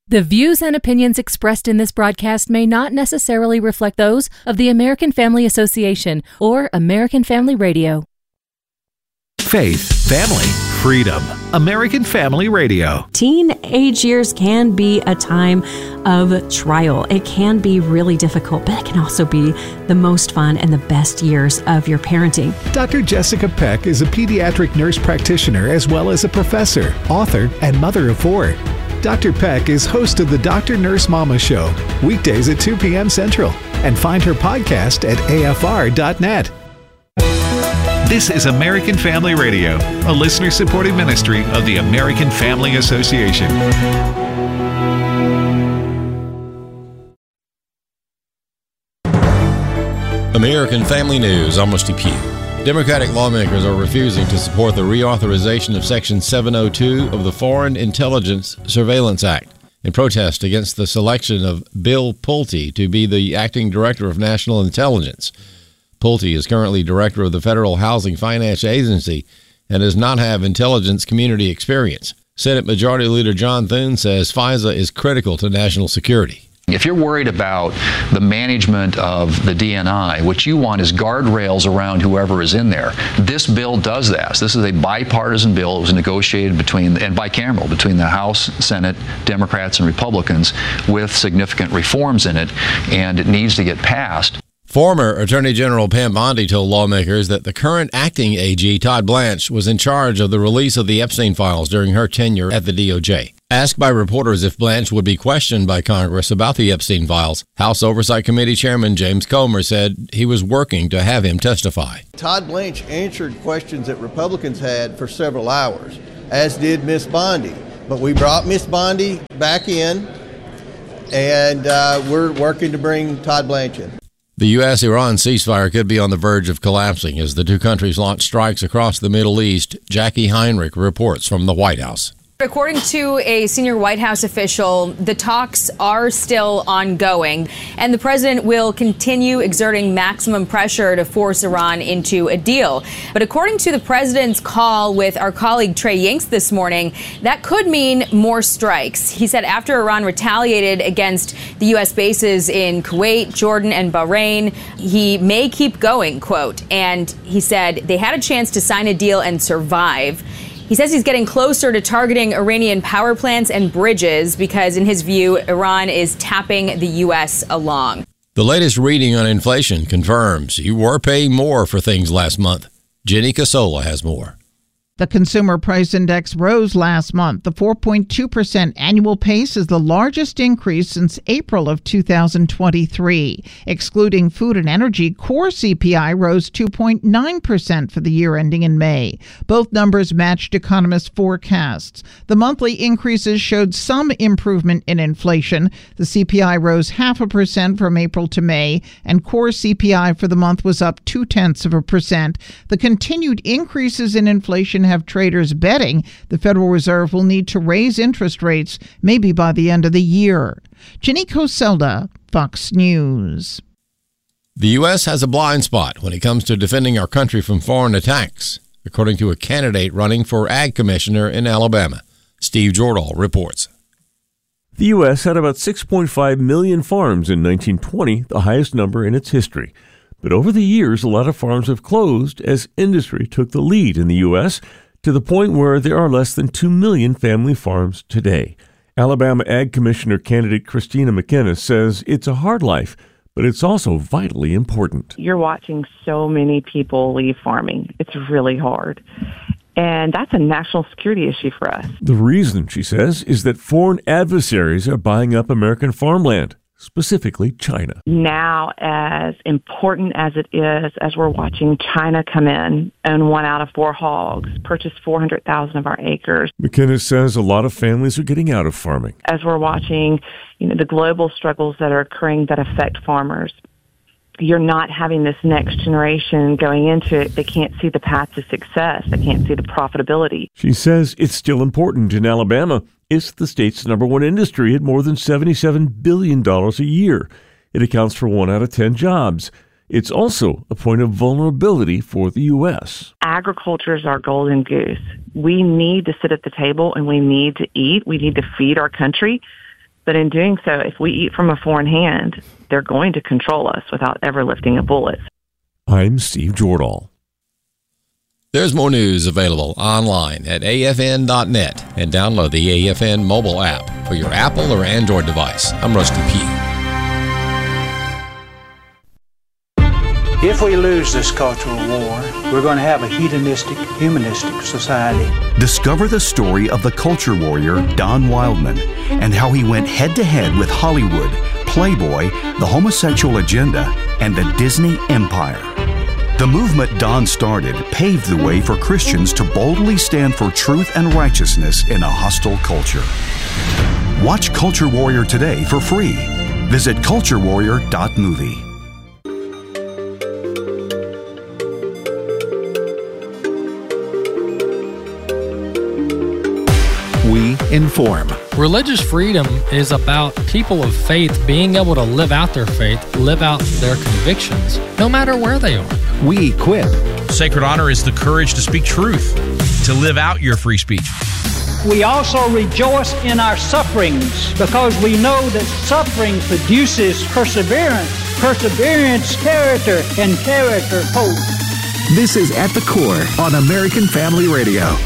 The views and opinions expressed in this broadcast may not necessarily reflect those of the American Family Association or American Family Radio. Faith, family, freedom. American Family Radio. Teenage years can be a time of trial. It can be really difficult, but it can also be the most fun and the best years of your parenting. Dr. Jessica Peck is a pediatric nurse practitioner as well as a professor, author, and mother of 4. Dr. Peck is host of the Dr. Nurse Mama Show, weekdays at 2 p.m. Central, and find her podcast at afr.net. This is American Family Radio, a listener-supported ministry of the American Family Association. American Family News, I'm Rusty Pugh. Democratic lawmakers are refusing to support the reauthorization of Section 702 of the Foreign Intelligence Surveillance Act in protest against the selection of Bill Pulte to be the acting director of national intelligence. Pulte is currently director of the Federal Housing Finance Agency and does not have intelligence community experience. Senate Majority Leader John Thune says FISA is critical to national security. If you're worried about the management of the DNI, what you want is guardrails around whoever is in there. This bill does that. This is a bipartisan bill. It was negotiated and bicameral between the House, Senate, Democrats, and Republicans with significant reforms in it, and it needs to get passed. Former Attorney General Pam Bondi told lawmakers that the current acting AG, Todd Blanche, was in charge of the release of the Epstein files during her tenure at the DOJ. Asked by reporters if Blanche would be questioned by Congress about the Epstein files, House Oversight Committee Chairman James Comer said he was working to have him testify. Todd Blanche answered questions that Republicans had for several hours, as did Ms. Bondi. But we brought Ms. Bondi back in, and we're working to bring Todd Blanche in. The U.S.-Iran ceasefire could be on the verge of collapsing as the two countries launch strikes across the Middle East. Jackie Heinrich reports from the White House. According to a senior White House official, the talks are still ongoing, and the president will continue exerting maximum pressure to force Iran into a deal. But according to the president's call with our colleague Trey Yingst this morning, that could mean more strikes. He said after Iran retaliated against the U.S. bases in Kuwait, Jordan, and Bahrain, he may keep going, quote. And he said they had a chance to sign a deal and survive. He says he's getting closer to targeting Iranian power plants and bridges because, in his view, Iran is tapping the U.S. along. The latest reading on inflation confirms you were paying more for things last month. Jenny Casola has more. The Consumer Price Index rose last month. The 4.2% annual pace is the largest increase since April of 2023. Excluding food and energy, core CPI rose 2.9% for the year ending in May. Both numbers matched economists' forecasts. The monthly increases showed some improvement in inflation. The CPI rose 0.5% from April to May, and core CPI for the month was up 0.2%. The continued increases in inflation have traders betting the Federal Reserve will need to raise interest rates maybe by the end of the year. Jenny Coselda, Fox News. The U.S. has a blind spot when it comes to defending our country from foreign attacks, according to a candidate running for Ag Commissioner in Alabama. Steve Jordahl reports. The U.S. had about 6.5 million farms in 1920, the highest number in its history. But over the years, a lot of farms have closed as industry took the lead in the U.S. to the point where there are less than 2 million family farms today. Alabama Ag Commissioner candidate Christina McInnes says it's a hard life, but it's also vitally important. You're watching so many people leave farming. It's really hard. And that's a national security issue for us. The reason, she says, is that foreign adversaries are buying up American farmland. Specifically China. Now, as important as it is, as we're watching China come in, own 1 out of 4 hogs, purchase 400,000 of our acres. McInnes says a lot of families are getting out of farming. As we're watching, the global struggles that are occurring that affect farmers, you're not having this next generation going into it. They can't see the path to success. They can't see the profitability. She says it's still important in Alabama. It's the state's number 1 industry at more than $77 billion a year. It accounts for 1 out of 10 jobs. It's also a point of vulnerability for the U.S. Agriculture is our golden goose. We need to sit at the table and we need to eat. We need to feed our country. But in doing so, if we eat from a foreign hand, they're going to control us without ever lifting a bullet. I'm Steve Jordahl. There's more news available online at afn.net and download the AFN mobile app for your Apple or Android device. I'm Rusty Pugh. If we lose this cultural war, we're going to have a hedonistic, humanistic society. Discover the story of the culture warrior Don Wildman and how he went head-to-head with Hollywood, Playboy, the homosexual agenda, and the Disney empire. The movement Don started paved the way for Christians to boldly stand for truth and righteousness in a hostile culture. Watch Culture Warrior today for free. Visit culturewarrior.movie. We inform. Religious freedom is about people of faith being able to live out their faith, live out their convictions, no matter where they are. We equip. Sacred honor is the courage to speak truth, to live out your free speech. We also rejoice in our sufferings because we know that suffering produces perseverance, perseverance, character, and character, hope. This is At the Core on American Family Radio.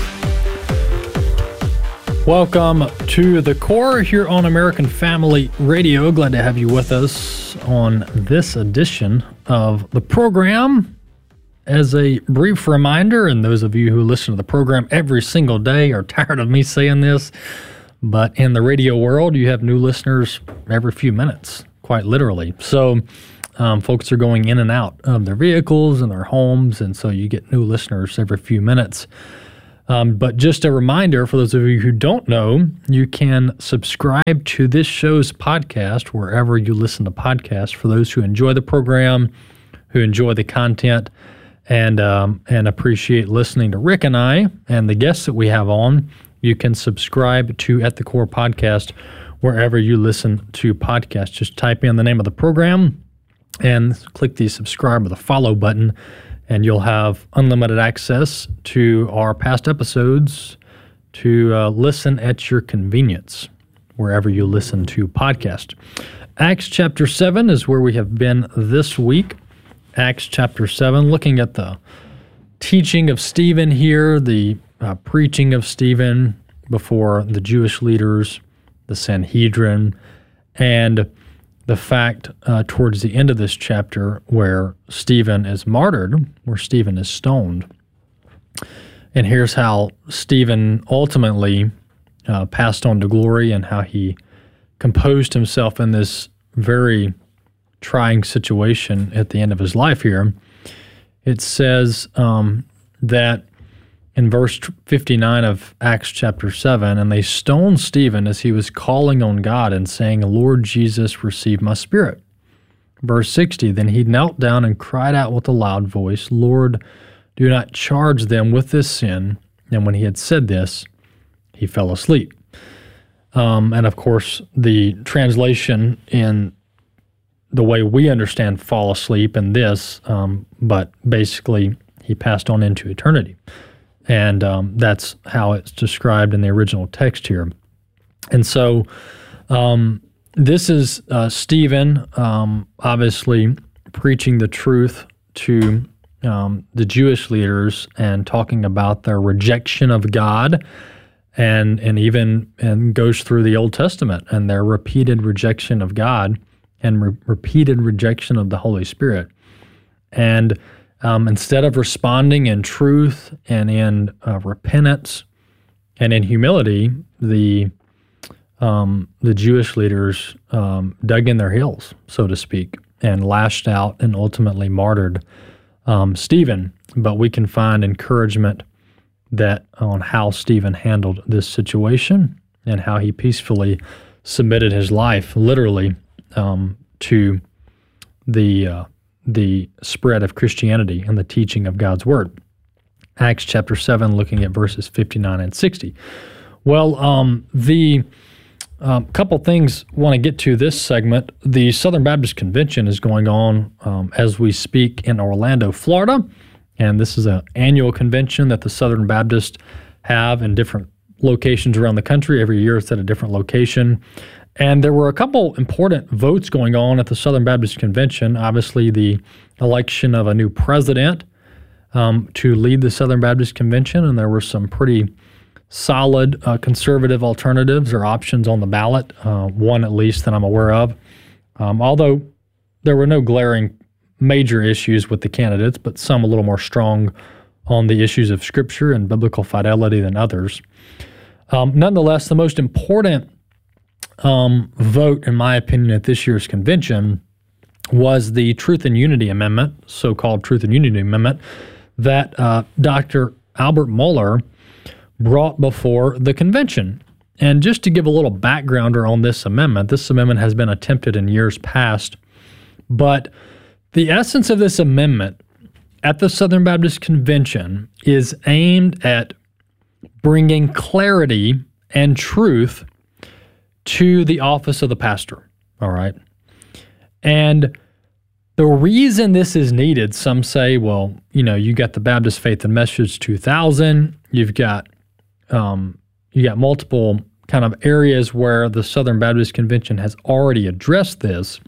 Welcome to The Core here on American Family Radio. Glad to have you with us on this edition of the program. As a brief reminder, and those of you who listen to the program every single day are tired of me saying this, but in the radio world, you have new listeners every few minutes, quite literally. So folks are going in and out of their vehicles and their homes, and so you get new listeners every few minutes. But just a reminder for those of you who don't know, you can subscribe to this show's podcast wherever you listen to podcasts. For those who enjoy the program, who enjoy the content, and appreciate listening to Rick and I and the guests that we have on, you can subscribe to At the Core Podcast wherever you listen to podcasts. Just type in the name of the program and click the subscribe or the follow button, and you'll have unlimited access to our past episodes to listen at your convenience, wherever you listen to podcasts. Acts chapter 7 is where we have been this week. Acts chapter 7, looking at the teaching of Stephen here, the preaching of Stephen before the Jewish leaders, the Sanhedrin, and the fact towards the end of this chapter where Stephen is martyred, where Stephen is stoned. And here's how Stephen ultimately passed on to glory and how he composed himself in this very trying situation at the end of his life here. It says that in verse 59 of Acts chapter 7, and they stoned Stephen as he was calling on God and saying, Lord Jesus, receive my spirit. Verse 60, then he knelt down and cried out with a loud voice, Lord, do not charge them with this sin. And when he had said this, he fell asleep. And of course, the translation in the way we understand fall asleep in this, but basically he passed on into eternity. And that's how it's described in the original text here. And so this is Stephen obviously preaching the truth to the Jewish leaders and talking about their rejection of God and goes through the Old Testament and their repeated rejection of God and repeated rejection of the Holy Spirit. And instead of responding in truth and in repentance and in humility, the Jewish leaders dug in their heels, so to speak, and lashed out and ultimately martyred Stephen. But we can find encouragement that on how Stephen handled this situation and how he peacefully submitted his life, literally, to the spread of Christianity and the teaching of God's Word. Acts chapter 7, looking at verses 59 and 60. Well, the couple things I want to get to this segment. The Southern Baptist Convention is going on as we speak in Orlando, Florida, and this is an annual convention that the Southern Baptists have in different locations around the country. Every year it's at a different location. And there were a couple important votes going on at the Southern Baptist Convention. Obviously, the election of a new president to lead the Southern Baptist Convention, and there were some pretty solid conservative alternatives or options on the ballot, one at least that I'm aware of. Although there were no glaring major issues with the candidates, but some a little more strong on the issues of Scripture and biblical fidelity than others. Nonetheless, the most important vote, in my opinion, at this year's convention was the Truth and Unity Amendment, so-called Truth and Unity Amendment, that Dr. Albert Mohler brought before the convention. And just to give a little backgrounder on this amendment has been attempted in years past, but the essence of this amendment at the Southern Baptist Convention is aimed at bringing clarity and truth to the office of the pastor, all right? And the reason this is needed, some say, well, you got the Baptist Faith and Message 2000, you've got multiple kind of areas where the Southern Baptist Convention has already addressed this.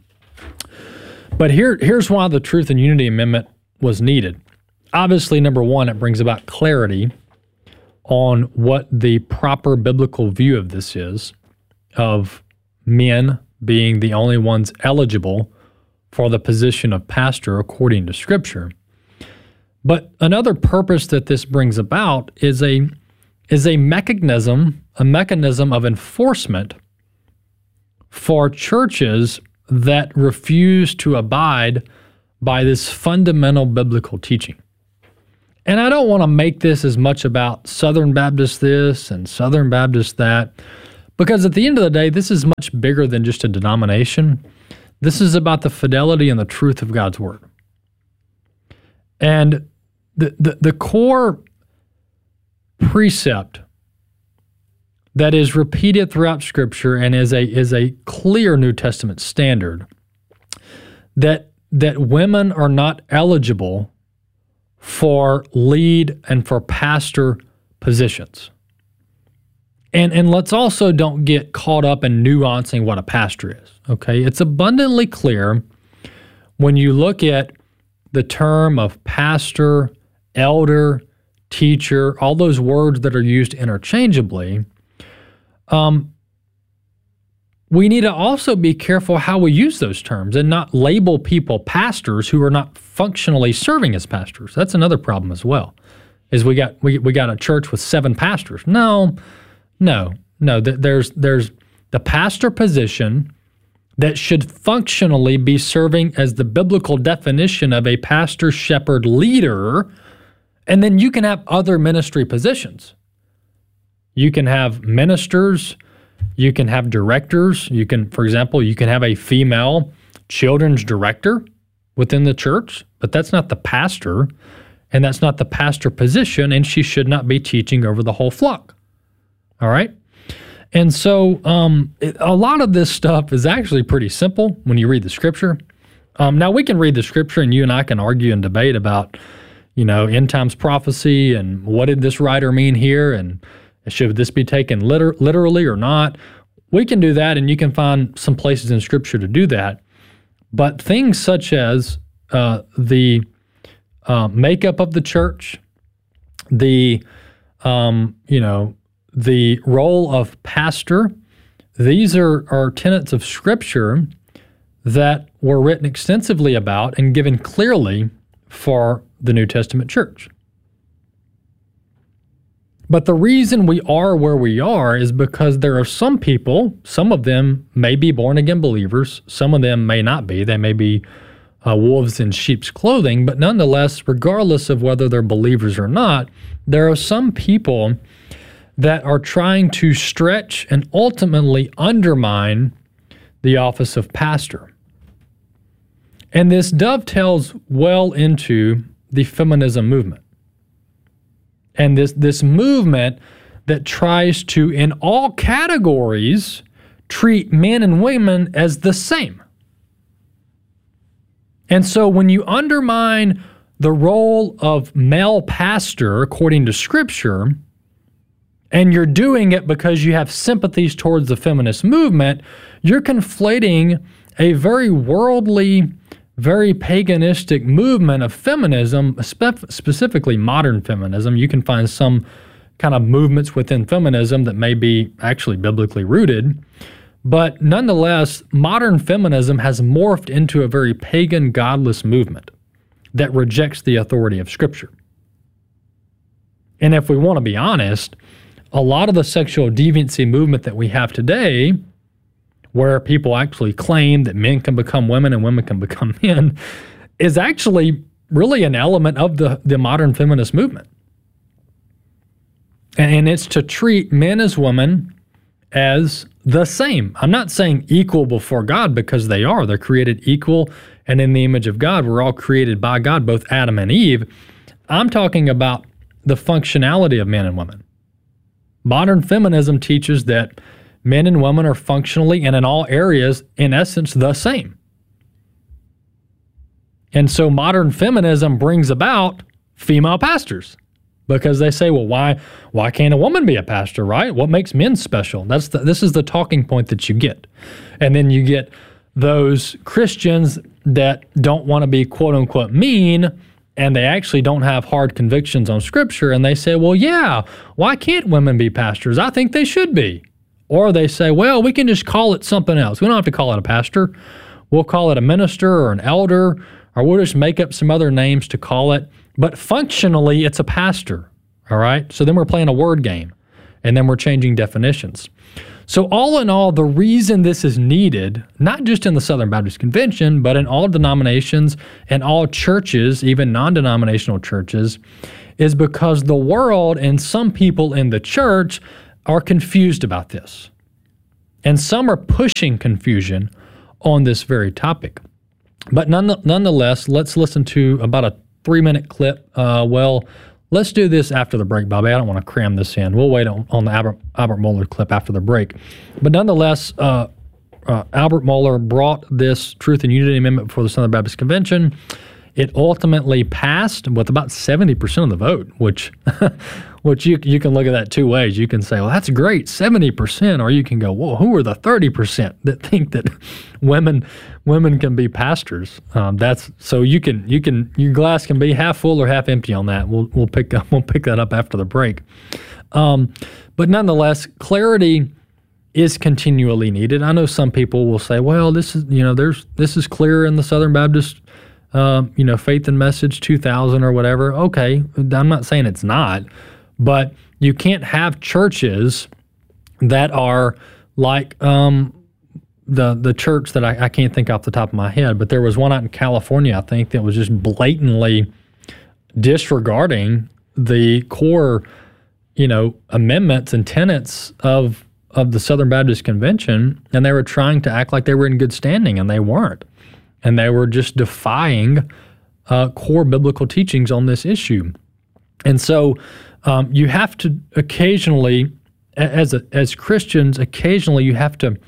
But here's why the Truth and Unity Amendment was needed. Obviously, number one, it brings about clarity on what the proper biblical view of this is, of men being the only ones eligible for the position of pastor according to Scripture. But another purpose that this brings about is a mechanism of enforcement for churches that refuse to abide by this fundamental biblical teaching. And I don't want to make this as much about Southern Baptist this and Southern Baptist that, because at the end of the day, this is much bigger than just a denomination. This is about the fidelity and the truth of God's Word. And the core precept that is repeated throughout Scripture and is a clear New Testament standard that women are not eligible for lead and for pastor positions. And let's also don't get caught up in nuancing what a pastor is, okay? It's abundantly clear when you look at the term of pastor, elder, teacher, all those words that are used interchangeably. We need to also be careful how we use those terms and not label people pastors who are not functionally serving as pastors. That's another problem as well, is we got a church with 7 pastors. No. There's the pastor position that should functionally be serving as the biblical definition of a pastor, shepherd, leader, and then you can have other ministry positions. You can have ministers, you can have directors, for example, you can have a female children's director within the church, but that's not the pastor, and that's not the pastor position, and she should not be teaching over the whole flock. All right? And so a lot of this stuff is actually pretty simple when you read the Scripture. Now, we can read the Scripture, and you and I can argue and debate about, end times prophecy and what did this writer mean here, and should this be taken literally or not. We can do that, and you can find some places in Scripture to do that. But things such as the makeup of the church, the role of pastor, these are tenets of Scripture that were written extensively about and given clearly for the New Testament church. But the reason we are where we are is because there are some people, some of them may be born-again believers, some of them may not be. They may be wolves in sheep's clothing, but nonetheless, regardless of whether they're believers or not, there are some people that are trying to stretch and ultimately undermine the office of pastor. And this dovetails well into the feminism movement. And this movement that tries to, in all categories, treat men and women as the same. And so when you undermine the role of male pastor according to Scripture, and you're doing it because you have sympathies towards the feminist movement, you're conflating a very worldly, very paganistic movement of feminism, specifically modern feminism. You can find some kind of movements within feminism that may be actually biblically rooted. But nonetheless, modern feminism has morphed into a very pagan, godless movement that rejects the authority of Scripture. And if we want to be honest, a lot of the sexual deviancy movement that we have today, where people actually claim that men can become women and women can become men, is actually really an element of the modern feminist movement. And it's to treat men as women as the same. I'm not saying equal before God, because they are. They're created equal and in the image of God. We're all created by God, both Adam and Eve. I'm talking about the functionality of men and women. Modern feminism teaches that men and women are functionally and in all areas, in essence, the same. And so modern feminism brings about female pastors, because they say, well, why can't a woman be a pastor, right? What makes men special? This is the talking point that you get. And then you get those Christians that don't want to be quote unquote mean, and they actually don't have hard convictions on Scripture, and they say, well, yeah, why can't women be pastors? I think they should be. Or they say, well, we can just call it something else. We don't have to call it a pastor. We'll call it a minister or an elder, or we'll just make up some other names to call it. But functionally, it's a pastor, all right? So then we're playing a word game, and then we're changing definitions. So all in all, the reason this is needed, not just in the Southern Baptist Convention, but in all denominations and all churches, even non-denominational churches, is because the world and some people in the church are confused about this. And some are pushing confusion on this very topic. But nonetheless, let's listen to about a 3-minute clip. Let's do this after the break, Bobby. I don't want to cram this in. We'll wait on the Albert Mohler clip after the break. But nonetheless, Albert Mohler brought this Truth and Unity Amendment before the Southern Baptist Convention. It ultimately passed with about 70% of the vote, which you can look at that two ways. You can say, well, that's great, 70%, or you can go, well, who are the 30% that think that women can be pastors? So you can your glass can be half full or half empty on that. We'll pick that up after the break. But nonetheless, clarity is continually needed. I know some people will say, well, this is clear in the Southern Baptist Faith and Message 2000 or whatever. Okay, I'm not saying it's not, but you can't have churches that are like the church that I can't think off the top of my head, but there was one out in California, I think, that was just blatantly disregarding the core, amendments and tenets of the Southern Baptist Convention, and they were trying to act like they were in good standing, and they weren't. And they were just defying core biblical teachings on this issue. And so you have to occasionally, as Christians, occasionally you have to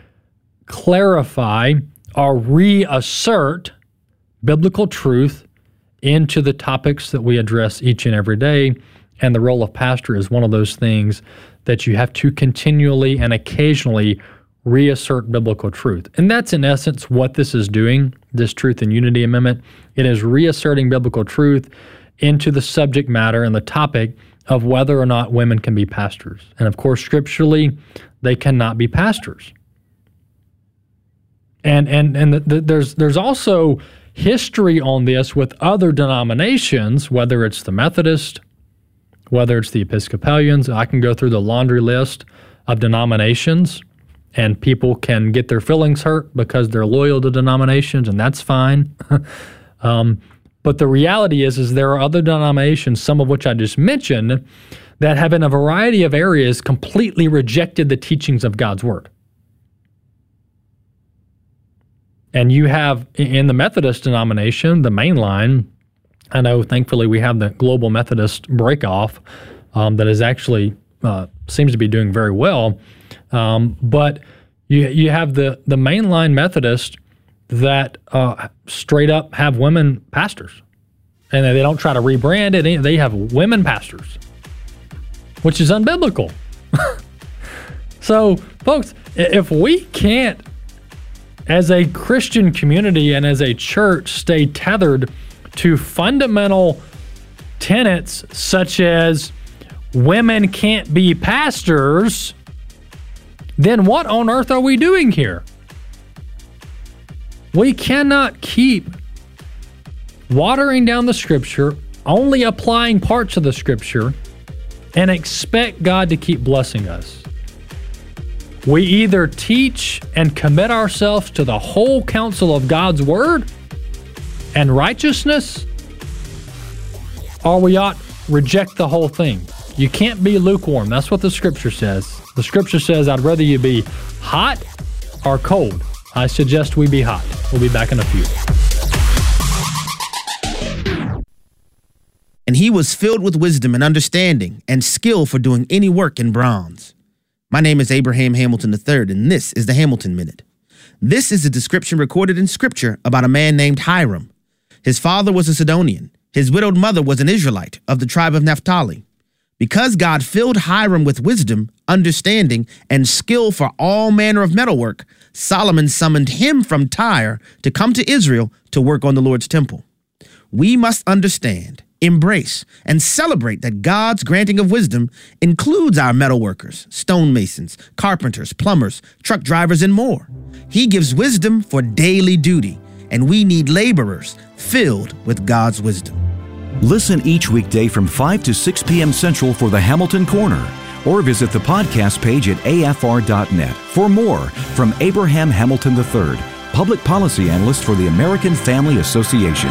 clarify or reassert biblical truth into the topics that we address each and every day. And the role of pastor is one of those things that you have to continually and occasionally reassert biblical truth. And that's in essence what this is doing, this Truth and Unity Amendment. It is reasserting biblical truth into the subject matter and the topic of whether or not women can be pastors. And of course, scripturally, they cannot be pastors. And there's also history on this with other denominations, whether it's the Methodist, whether it's the Episcopalians. I can go through the laundry list of denominations, and people can get their feelings hurt because they're loyal to denominations, and that's fine. But the reality is there are other denominations, some of which I just mentioned, that have in a variety of areas completely rejected the teachings of God's Word. And you have in the Methodist denomination, the main line, I know thankfully we have the Global Methodist Breakoff that is actually seems to be doing very well. But you have the mainline Methodist that straight up have women pastors. And they don't try to rebrand it. They have women pastors. which is unbiblical. So, folks, if we can't, as a Christian community and as a church, stay tethered to fundamental tenets such as women can't be pastors, then what on earth are we doing here? We cannot keep watering down the Scripture, only applying parts of the Scripture, and expect God to keep blessing us. We either teach and commit ourselves to the whole counsel of God's Word and righteousness, or we ought reject the whole thing. You can't be lukewarm. That's what the Scripture says. The Scripture says, I'd rather you be hot or cold. I suggest we be hot. We'll be back in a few. And he was filled with wisdom and understanding and skill for doing any work in bronze. My name is Abraham Hamilton III, and this is the Hamilton Minute. This is a description recorded in Scripture about a man named Hiram. His father was a Sidonian. His widowed mother was an Israelite of the tribe of Naphtali. Because God filled Hiram with wisdom, understanding, and skill for all manner of metalwork, Solomon summoned him from Tyre to come to Israel to work on the Lord's temple. We must understand, embrace, and celebrate that God's granting of wisdom includes our metalworkers, stonemasons, carpenters, plumbers, truck drivers, and more. He gives wisdom for daily duty, and we need laborers filled with God's wisdom. Listen each weekday from 5 to 6 p.m. Central for the Hamilton Corner, or visit the podcast page at afr.net for more from Abraham Hamilton III, Public Policy Analyst for the American Family Association.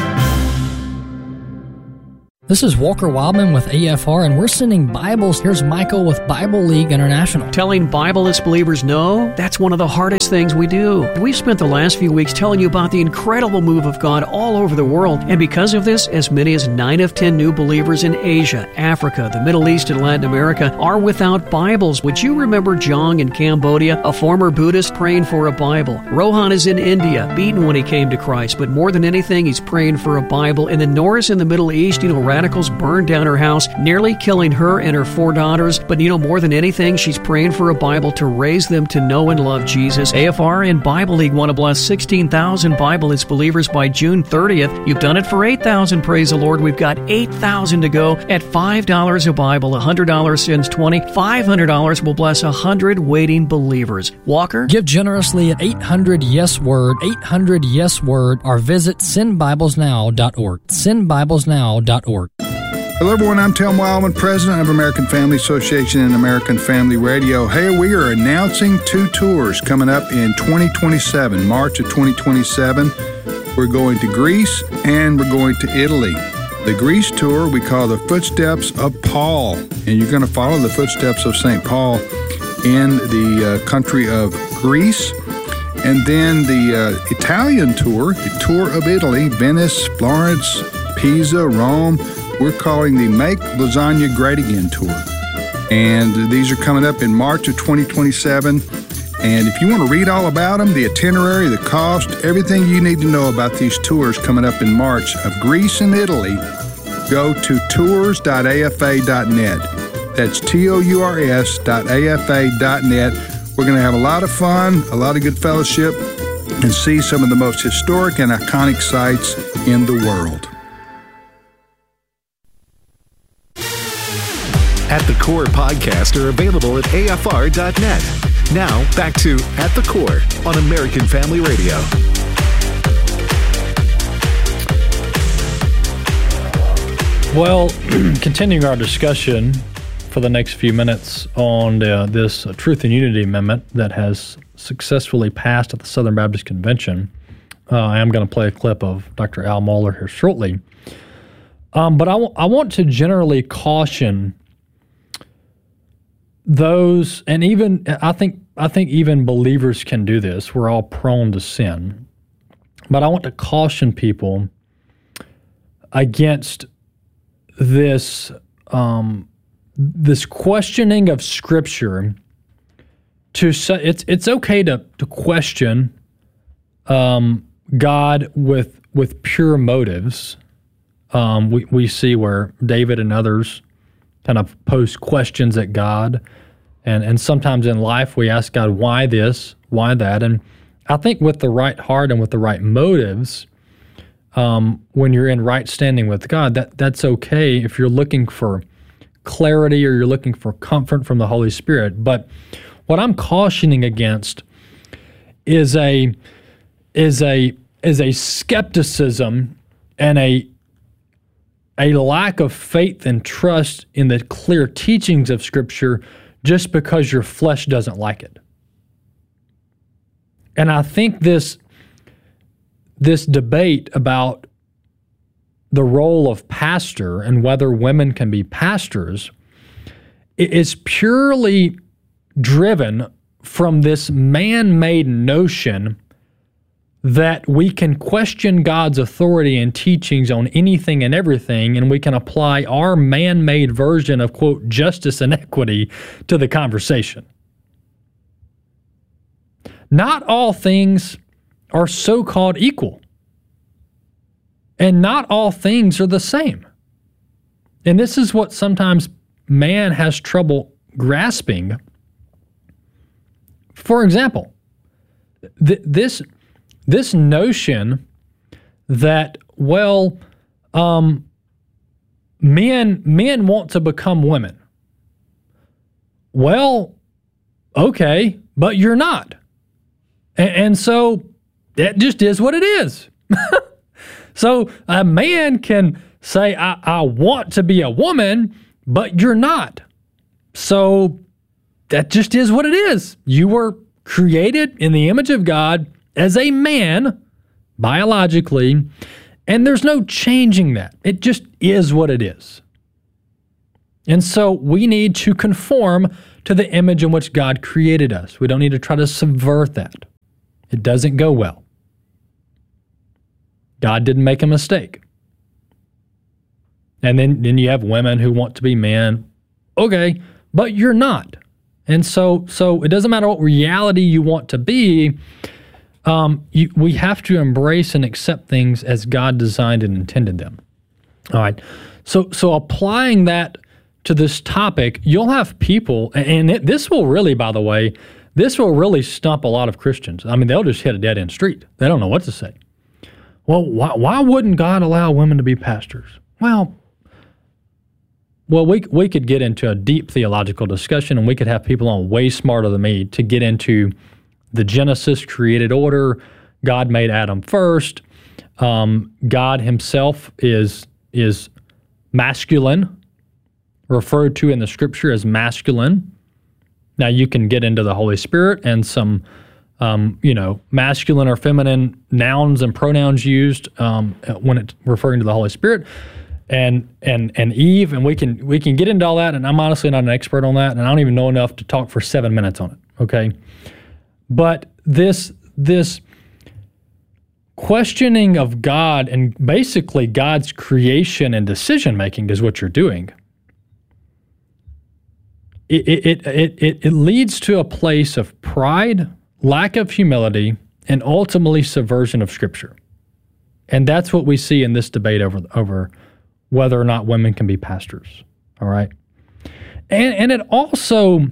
This is Walker Wildman with AFR, and we're sending Bibles. Here's Michael with Bible League International. Telling Bibleless believers no, that's one of the hardest things we do. We've spent the last few weeks telling you about the incredible move of God all over the world, and because of this, as many as 9 of 10 new believers in Asia, Africa, the Middle East, and Latin America are without Bibles. Would you remember Jong in Cambodia, a former Buddhist praying for a Bible? Rohan is in India, beaten when he came to Christ, but more than anything, he's praying for a Bible. And then Norris in the Middle East, radicals burned down her house, nearly killing her and her 4 daughters. But more than anything, she's praying for a Bible to raise them to know and love Jesus. AFR and Bible League want to bless 16,000 Bibleless believers by June 30th. You've done it for 8,000, praise the Lord. We've got 8,000 to go at $5 a Bible. $100 sends 20. $500 will bless 100 waiting believers. Walker? Give generously at 800-YES-WORD, 800-YES-WORD, or visit sendbiblesnow.org. Sendbiblesnow.org. Hello, everyone. I'm Tim Wildman, president of American Family Association and American Family Radio. Hey, we are announcing 2 tours coming up in 2027, March of 2027. We're going to Greece and we're going to Italy. The Greece tour we call the Footsteps of Paul, and you're going to follow the footsteps of St. Paul in the country of Greece. And then the Italian tour, the Tour of Italy, Venice, Florence, Pisa, Rome. We're calling the Make Lasagna Great Again tour. And these are coming up in March of 2027. And if you want to read all about them, the itinerary, the cost, everything you need to know about these tours coming up in March of Greece and Italy, go to tours.afa.net. That's tours.afa.net. We're going to have a lot of fun, a lot of good fellowship, and see some of the most historic and iconic sites in the world. At the Core podcasts are available at afr.net. Now, back to At the Core on American Family Radio. Well, continuing our discussion for the next few minutes on this Truth and Unity Amendment that has successfully passed at the Southern Baptist Convention, I am going to play a clip of Dr. Al Mohler here shortly. But I want to generally caution those, and even I think even believers can do this. We're all prone to sin, but I want to caution people against this this questioning of Scripture. It's okay to question God with pure motives. We see where David and others kind of pose questions at God. And sometimes in life we ask God, why this, why that? And I think with the right heart and with the right motives, when you're in right standing with God, that's okay if you're looking for clarity or you're looking for comfort from the Holy Spirit. But what I'm cautioning against is a skepticism and a lack of faith and trust in the clear teachings of Scripture just because your flesh doesn't like it. And I think this debate about the role of pastor and whether women can be pastors is purely driven from this man-made notion that we can question God's authority and teachings on anything and everything, and we can apply our man-made version of, quote, justice and equity to the conversation. Not all things are so-called equal, and not all things are the same. And this is what sometimes man has trouble grasping. For example, this notion that, well, men want to become women. Well, okay, but you're not. And so that just is what it is. So a man can say, I want to be a woman, but you're not. So that just is what it is. You were created in the image of God as a man, biologically, and there's no changing that. It just is what it is. And so we need to conform to the image in which God created us. We don't need to try to subvert that. It doesn't go well. God didn't make a mistake. And then you have women who want to be men. Okay, but you're not. And so it doesn't matter what reality you want to be. We have to embrace and accept things as God designed and intended them. All right. So applying that to this topic, you'll have people, and this will really, by the way, this will really stump a lot of Christians. I mean, they'll just hit a dead-end street. They don't know what to say. Well, why wouldn't God allow women to be pastors? Well, we could get into a deep theological discussion, and we could have people on way smarter than me to get into the Genesis created order. God made Adam first. God himself is masculine, referred to in the Scripture as masculine. Now, you can get into the Holy Spirit and some masculine or feminine nouns and pronouns used when it's referring to the Holy Spirit, and Eve, and we can get into all that. And I'm honestly not an expert on that, and I don't even know enough to talk for 7 minutes on it. Okay, but this questioning of God and basically God's creation and decision making is what you're doing. It leads to a place of pride, lack of humility, and ultimately subversion of Scripture. And that's what we see in this debate over whether or not women can be pastors. All right? And it also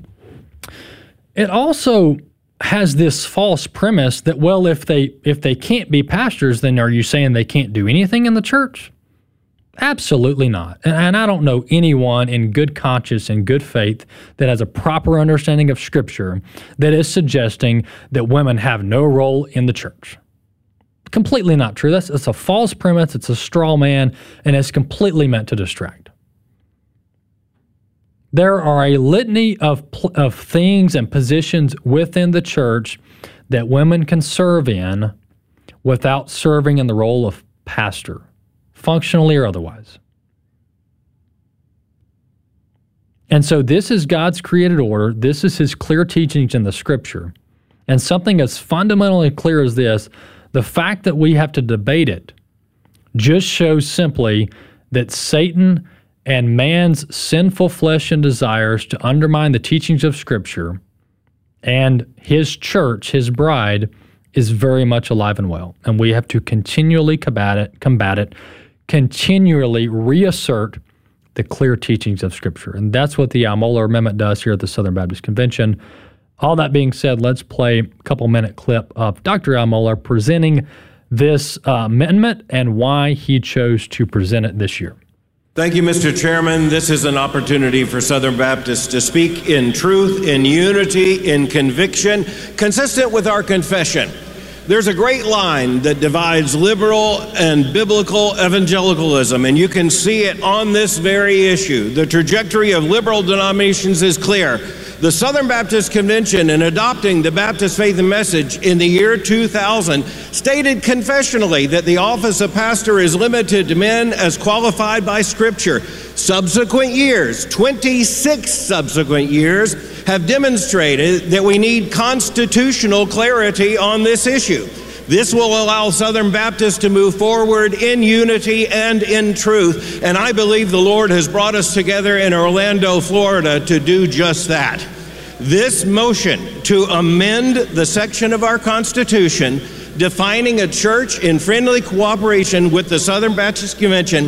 has this false premise that, well, if they can't be pastors, then are you saying they can't do anything in the church? Absolutely not. And I don't know anyone in good conscience and good faith that has a proper understanding of Scripture that is suggesting that women have no role in the church. Completely not true. It's a false premise. It's a straw man, and it's completely meant to distract. There are a litany of things and positions within the church that women can serve in without serving in the role of pastor, functionally or otherwise. And so this is God's created order. This is his clear teachings in the Scripture. And something as fundamentally clear as this, the fact that we have to debate it just shows simply that Satan and man's sinful flesh and desires to undermine the teachings of Scripture and his church, his bride, is very much alive and well. And we have to continually combat it, continually reassert the clear teachings of Scripture. And that's what the Al Mohler Amendment does here at the Southern Baptist Convention. All that being said, let's play a couple-minute clip of Dr. Al Mohler presenting this amendment and why he chose to present it this year. Thank you, Mr. Chairman. This is an opportunity for Southern Baptists to speak in truth, in unity, in conviction, consistent with our confession. There's a great line that divides liberal and biblical evangelicalism, and you can see it on this very issue. The trajectory of liberal denominations is clear. The Southern Baptist Convention, in adopting the Baptist Faith and Message in the year 2000, stated confessionally that the office of pastor is limited to men as qualified by Scripture. Subsequent years, 26 subsequent years, have demonstrated that we need constitutional clarity on this issue. This will allow Southern Baptists to move forward in unity and in truth, and I believe the Lord has brought us together in Orlando, Florida, to do just that. This motion to amend the section of our Constitution defining a church in friendly cooperation with the Southern Baptist Convention,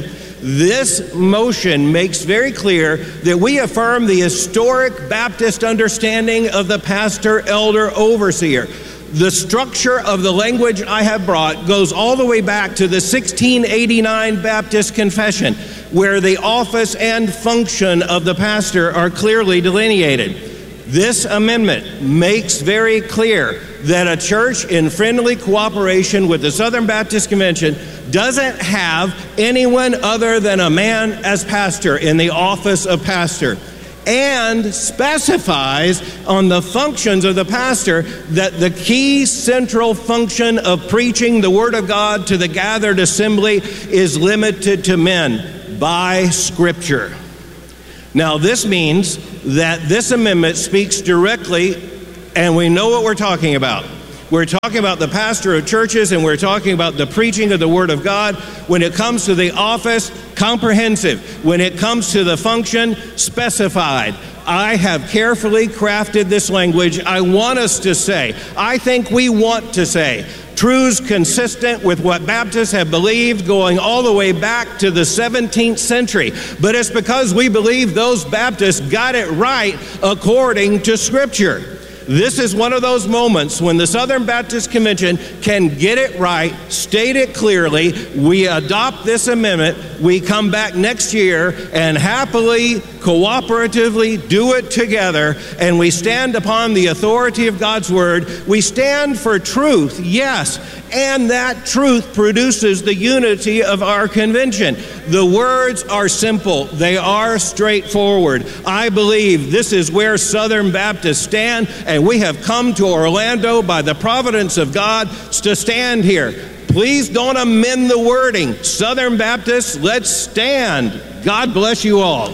this motion makes very clear that we affirm the historic Baptist understanding of the pastor, elder, overseer. The structure of the language I have brought goes all the way back to the 1689 Baptist Confession, where the office and function of the pastor are clearly delineated. This amendment makes very clear that a church in friendly cooperation with the Southern Baptist Convention doesn't have anyone other than a man as pastor in the office of pastor, and specifies on the functions of the pastor that the key central function of preaching the Word of God to the gathered assembly is limited to men by Scripture. Now, this means that this amendment speaks directly, and we know what we're talking about. We're talking about the pastor of churches, and we're talking about the preaching of the Word of God. When it comes to the office, comprehensive. When it comes to the function, specified. I have carefully crafted this language. I want us to say, I think we want to say, truths consistent with what Baptists have believed going all the way back to the 17th century. But it's because we believe those Baptists got it right according to Scripture. This is one of those moments when the Southern Baptist Convention can get it right, state it clearly. We adopt this amendment. We come back next year and happily, cooperatively do it together, and we stand upon the authority of God's Word. We stand for truth, yes, and that truth produces the unity of our convention. The words are simple. They are straightforward. I believe this is where Southern Baptists stand, and we have come to Orlando by the providence of God to stand here. Please don't amend the wording. Southern Baptists, let's stand. God bless you all.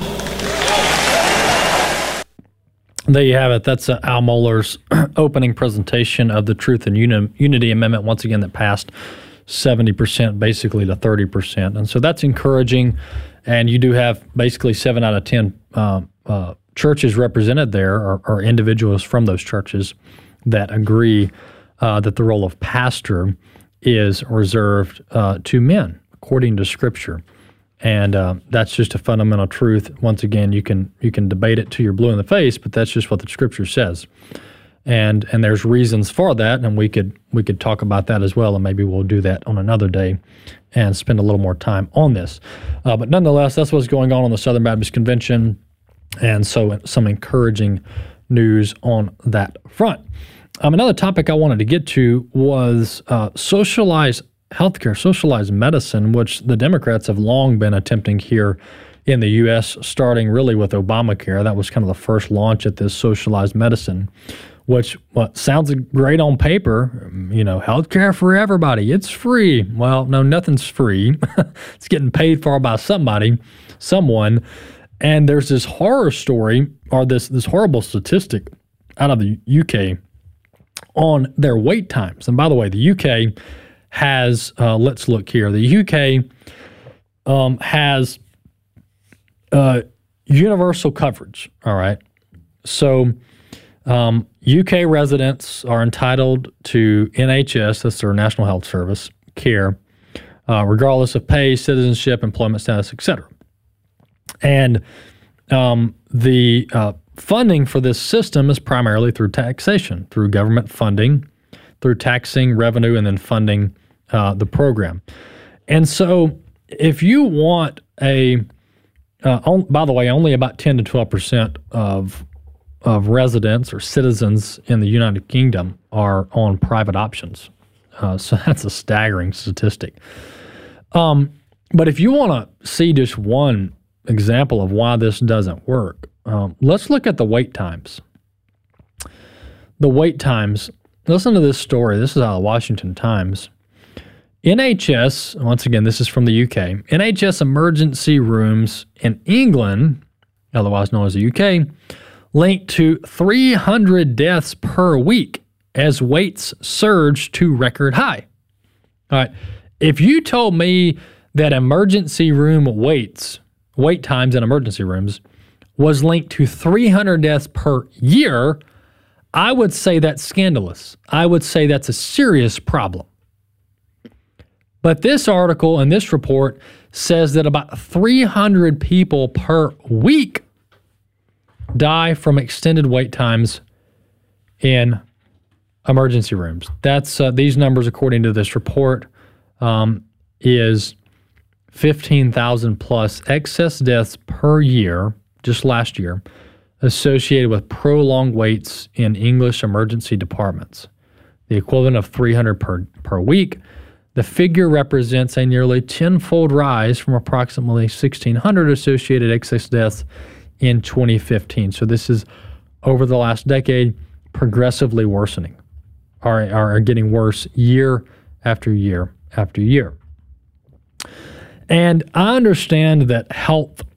There you have it. That's Al Mohler's opening presentation of the Truth and Unity Amendment, once again, that passed 70% basically to 30%. And so that's encouraging. And you do have basically 7 out of 10 churches represented there, or individuals from those churches that agree that the role of pastor is reserved to men, according to Scripture. And that's just a fundamental truth. Once again, you can debate it till you're blue in the face, but that's just what the Scripture says. And there's reasons for that, and we could talk about that as well, and maybe we'll do that on another day and spend a little more time on this. But nonetheless, that's what's going on the Southern Baptist Convention, and so some encouraging news on that front. Another topic I wanted to get to was socialized healthcare, socialized medicine, which the Democrats have long been attempting here in the U.S., starting really with Obamacare. That was kind of the first launch at this socialized medicine, which sounds great on paper. You know, healthcare for everybody. It's free. Well, no, nothing's free. It's getting paid for by someone. And there's this horror story, or this horrible statistic out of the UK on their wait times. And by the way, the UK has, let's look here. The UK has universal coverage, all right? So UK residents are entitled to NHS, that's their National Health Service, care, regardless of pay, citizenship, employment status, etc. And the funding for this system is primarily through taxation, through government funding, through taxing revenue, and then funding the program. And so if you want by the way, only about 10 to 12% of residents or citizens in the United Kingdom are on private options. So that's a staggering statistic. But if you want to see just one example of why this doesn't work, let's look at the wait times. The wait times, listen to this story. This is out of the Washington Times. NHS, once again, this is from the UK, NHS emergency rooms in England, otherwise known as the UK, linked to 300 deaths per week as waits surge to record high. All right. If you told me that emergency room wait times in emergency rooms was linked to 300 deaths per year, I would say that's scandalous. I would say that's a serious problem. But this article and this report says that about 300 people per week die from extended wait times in emergency rooms. That's these numbers, according to this report, is 15,000 plus excess deaths per year, just last year, associated with prolonged waits in English emergency departments, the equivalent of 300 per week. The figure represents a nearly tenfold rise from approximately 1,600 associated excess deaths in 2015. So this is, over the last decade, progressively worsening, are getting worse year after year after year. And I understand that health